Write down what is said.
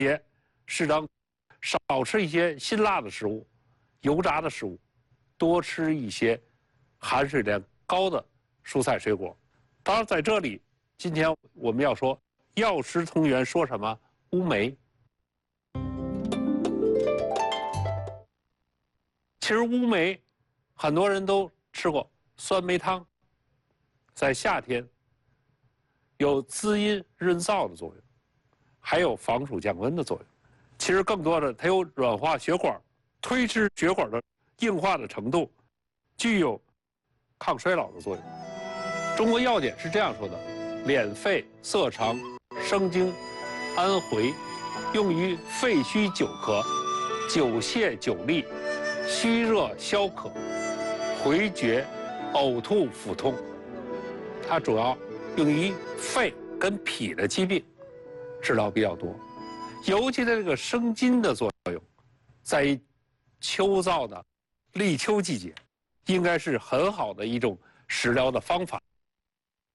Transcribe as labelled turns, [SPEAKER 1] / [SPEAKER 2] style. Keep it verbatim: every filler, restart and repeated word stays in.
[SPEAKER 1] 些适当少吃一些辛辣的食物、油炸的食物，多吃一些含水量高的蔬菜水果。当然，在这里，今天我们要说药食同源，说什么乌梅。其实乌梅很多人都吃过酸梅汤，在夏天有滋阴润燥的作用，还有防暑降温的作用。其实更多的，它有软化血管、推迟血管的硬化的程度，具有抗衰老的作用。中国药典是这样说的：敛肺、涩肠、生津、安回，用于肺虚久咳、久泻久痢、虚热消渴、回厥、呕吐腹痛。它主要用于肺跟脾的疾病治疗比较多，尤其在这个生津的作用，在于秋燥的立秋季节，应该是很好的一种食疗的方法。